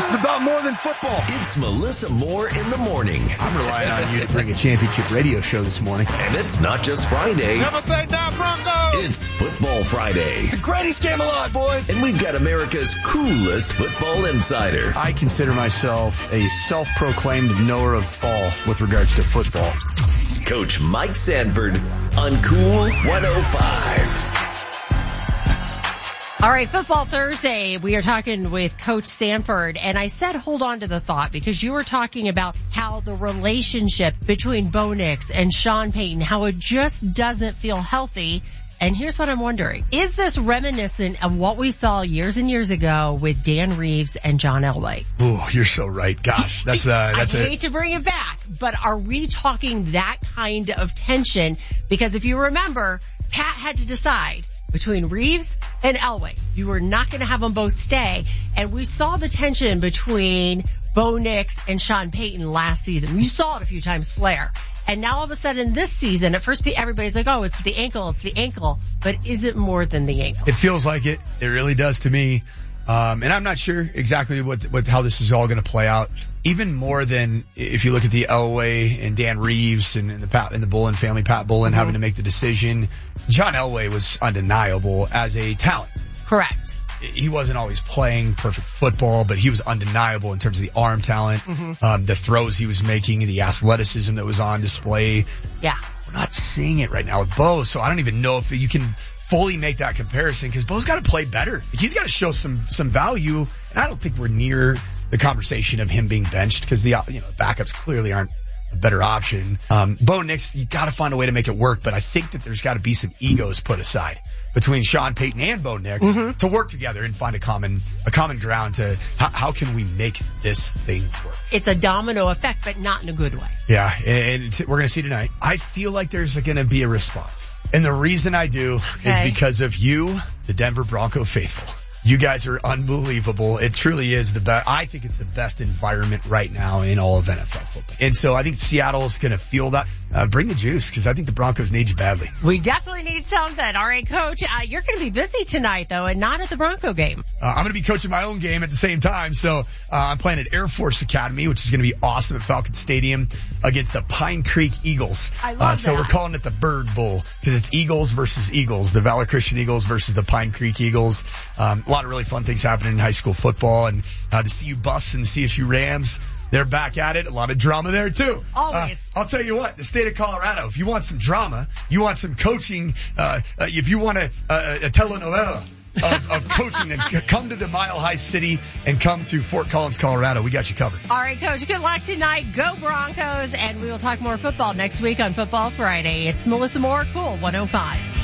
This is about more than football. It's Melissa Moore in the morning. I'm relying on you to bring a championship radio show this morning. And it's not just Friday. Never say die, Broncos! It's Football Friday. The greatest game alive, boys! And we've got America's coolest football insider. I consider myself a self-proclaimed knower of ball with regards to football. Coach Mike Sanford on Cool 105. All right, Football Thursday, we are talking with Coach Sanford, and I said hold on to the thought because you were talking about how the relationship between Bo Nix and Sean Payton, how it just doesn't feel healthy. And here's what I'm wondering. Is this reminiscent of what we saw years and years ago with Dan Reeves and John Elway? Oh, you're so right. Gosh, that's I hate to bring it back, but are we talking that kind of tension? Because if you remember, Pat had to decide between Reeves and Elway. You were not going to have them both stay. And we saw the tension between Bo Nix and Sean Payton last season. You saw it a few times flare. And now all of a sudden this season, at first everybody's like, oh, it's the ankle. But is it more than the ankle? It feels like it. It really does to me. And I'm not sure exactly how this is all going to play out. Even more than if you look at the Elway and Dan Reeves and the Bullen family, Pat Bullen having to make the decision. John Elway was undeniable as a talent. Correct. He wasn't always playing perfect football, but he was undeniable in terms of the arm talent, the throws he was making, the athleticism that was on display. Yeah. We're not seeing it right now with Bo, so I don't even know if you can fully make that comparison because Bo's got to play better. He's got to show some value, and I don't think we're near the conversation of him being benched because the backups clearly aren't a better option. Bo Nix, you got to find a way to make it work, but I think that there's got to be some egos put aside between Sean Payton and Bo Nix to work together and find a common ground to how can we make this thing work. It's a domino effect, but not in a good way. Yeah, and we're going to see tonight. I feel like there's going to be a response. And the reason I do is because of you, the Denver Bronco faithful. You guys are unbelievable. It truly is the best. I think it's the best environment right now in all of NFL football. And so I think Seattle's going to feel that. Bring the juice because I think the Broncos need you badly. We definitely need something. All right, Coach, you're going to be busy tonight, though, and not at the Bronco game. I'm going to be coaching my own game at the same time. So I'm playing at Air Force Academy, which is going to be awesome at Falcon Stadium against the Pine Creek Eagles. I love that. So we're calling it the Bird Bowl because it's Eagles versus Eagles, the Valor Christian Eagles versus the Pine Creek Eagles. A lot of really fun things happening in high school football, and the CU Buffs and the CSU Rams, they're back at it. A lot of drama there too. Always. I'll tell you what, the state of Colorado, if you want some drama, you want some coaching, if you want a telenovela of coaching, then come to the Mile High City and come to Fort Collins, Colorado. We got you covered. All right, Coach, good luck tonight. Go Broncos, and we will talk more football next week on Football Friday. It's Melissa Moore, Cool 105.